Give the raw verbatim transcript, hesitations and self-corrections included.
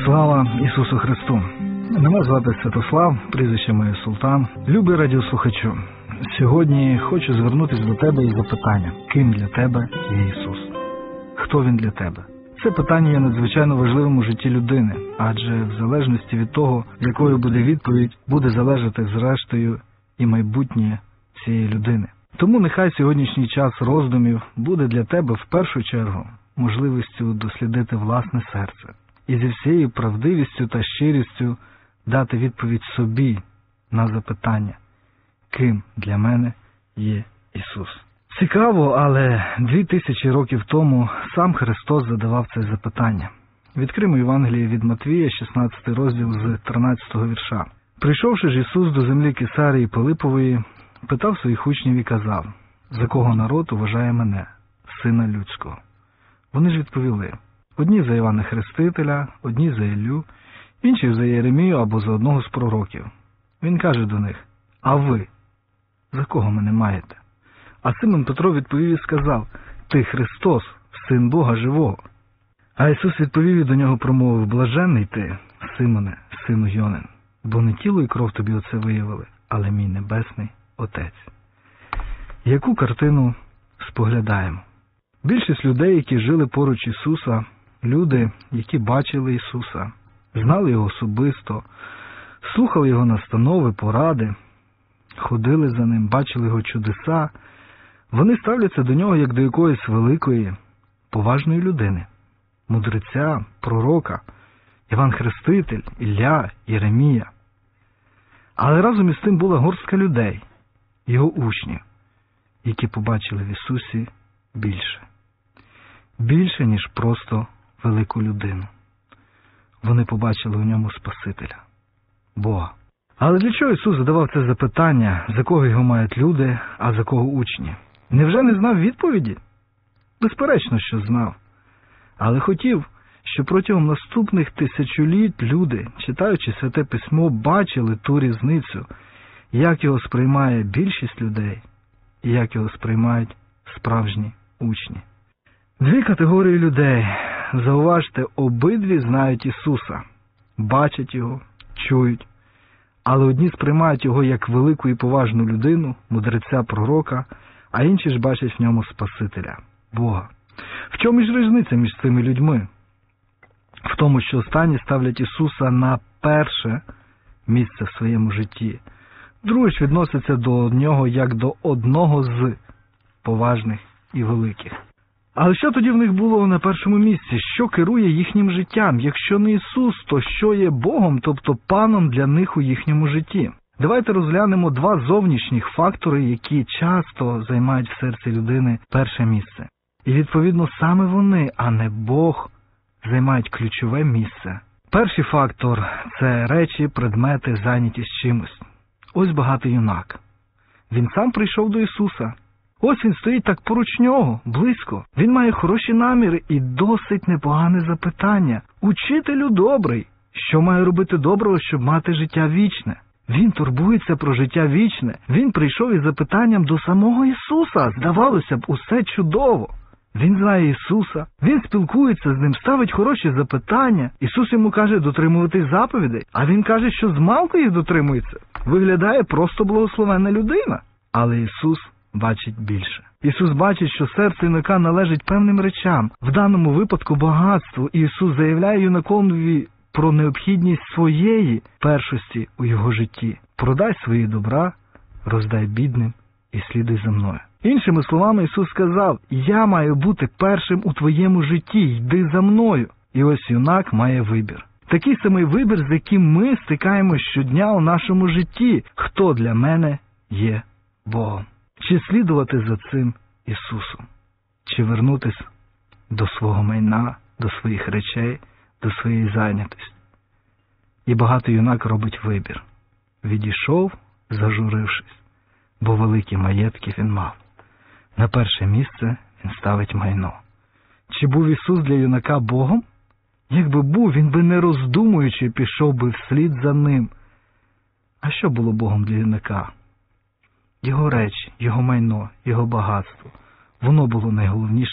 Слава Ісусу Христу! Мене звати Святослав, прізвище моє Султан. Любий радіослухачу, сьогодні хочу звернутися до тебе із запитанням: ким для тебе є Ісус? Хто Він для тебе? Це питання є надзвичайно важливим у житті людини, адже в залежності від того, якою буде відповідь, буде залежати зрештою і майбутнє цієї людини. Тому нехай сьогоднішній час роздумів буде для тебе в першу чергу можливістю дослідити власне серце і зі всією правдивістю та щирістю дати відповідь собі на запитання: ким для мене є Ісус? Цікаво, але дві тисячі років тому сам Христос задавав це запитання. Відкримо Євангеліє від Матвія, шістнадцятий розділ з тринадцятого вірша. «Прийшовши ж Ісус до землі Кесарії Пилипової, питав своїх учнів і казав: за кого народ вважає мене, Сина Людського? Вони ж відповіли: одні за Івана Хрестителя, одні за Іллю, інші за Єремію або за одного з пророків. Він каже до них: а ви за кого мене маєте? А Симон Петро відповів і сказав: ти Христос, Син Бога Живого. А Ісус відповів і до нього промовив: блаженний ти, Симоне, сину Йонин, бо не тіло і кров тобі оце виявили, але мій Небесний Отець». Яку картину споглядаємо? Більшість людей, які жили поруч Ісуса, люди, які бачили Ісуса, знали Його особисто, слухали Його настанови, поради, ходили за Ним, бачили Його чудеса, вони ставляться до Нього як до якоїсь великої, поважної людини, мудреця, пророка, Іван Хреститель, Ілля, Єремія. Але разом із тим була горстка людей, Його учнів, які побачили в Ісусі більше. Більше, ніж просто велику людину. Вони побачили у ньому Спасителя, Бога. Але для чого Ісус задавав це запитання, за кого його мають люди, а за кого учні? Невже не знав відповіді? Безперечно, що знав. Але хотів, щоб протягом наступних тисячоліть люди, читаючи Святе Письмо, бачили ту різницю, як його сприймає більшість людей і як його сприймають справжні учні. Дві категорії людей, зауважте, обидві знають Ісуса, бачать Його, чують, але одні сприймають Його як велику і поважну людину, мудреця, пророка, а інші ж бачать в ньому Спасителя, Бога. В чому ж різниця між цими людьми? В тому, що останні ставлять Ісуса на перше місце в своєму житті, другі ж відносяться до Нього як до одного з поважних і великих. Але що тоді в них було на першому місці? Що керує їхнім життям? Якщо не Ісус, то що є Богом, тобто паном для них у їхньому житті? Давайте розглянемо два зовнішніх фактори, які часто займають в серці людини перше місце. І відповідно саме вони, а не Бог, займають ключове місце. Перший фактор – це речі, предмети, зайнятість чимось. Ось багатий юнак. Він сам прийшов до Ісуса. Ось він стоїть так поруч нього, близько. Він має хороші наміри і досить непогане запитання. «Учителю добрий, що маю робити доброго, щоб мати життя вічне?» Він турбується про життя вічне. Він прийшов із запитанням до самого Ісуса. Здавалося б, усе чудово. Він знає Ісуса, він спілкується з Ним, ставить хороші запитання. Ісус йому каже дотримуватись заповідей, а він каже, що змалку їх дотримується. Виглядає просто благословенна людина. Але Ісус бачить більше. Ісус бачить, що серце юнака належить певним речам, в даному випадку багатству, і Ісус заявляє юнакові про необхідність своєї першості у його житті. «Продай свої добра, роздай бідним і слідуй за мною». Іншими словами, Ісус сказав: «Я маю бути першим у твоєму житті, йди за мною». І ось юнак має вибір. Такий самий вибір, з яким ми стикаємось щодня у нашому житті. Хто для мене є Богом? Чи слідувати за цим Ісусом? Чи вернутись до свого майна, до своїх речей, до своєї зайнятості? І багатий юнак робить вибір. Відійшов, зажурившись, бо великі маєтки він мав. На перше місце він ставить майно. Чи був Ісус для юнака Богом? Якби був, він би не роздумуючи пішов би вслід за ним. А що було Богом для юнака? Його речі, його майно, його багатство. Воно було найголовніше